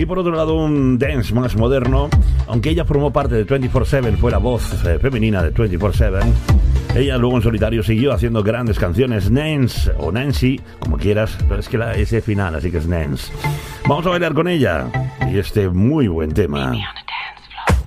Y por otro lado, un dance más moderno. Aunque ella formó parte de 24/7, fue la voz femenina de 24/7, ella luego en solitario siguió haciendo grandes canciones. Nance o Nancy, como quieras, pero es que la S final, así que es Nance. Vamos a bailar con ella y este muy buen tema.